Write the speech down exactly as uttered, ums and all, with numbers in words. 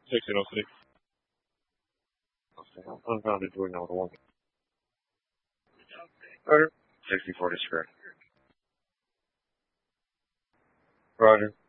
sixteen oh six. Unfounded doing all the one. Roger. sixty forty square. Roger.